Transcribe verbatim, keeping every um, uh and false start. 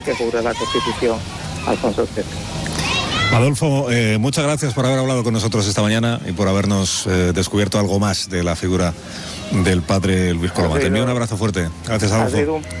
que jure la Constitución Alfonso sexto. Adolfo, eh, muchas gracias por haber hablado con nosotros esta mañana y por habernos eh, descubierto algo más de la figura del padre Luis Coloma. Te envío un abrazo fuerte. Gracias, Adolfo.